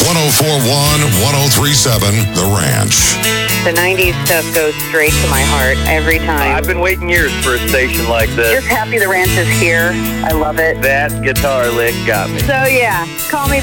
1041, 1037, The Ranch. The 90s stuff goes straight to my heart every time. I've been waiting years for a station like this. Just happy the ranch is here. I love it. That guitar lick got me. So yeah, call me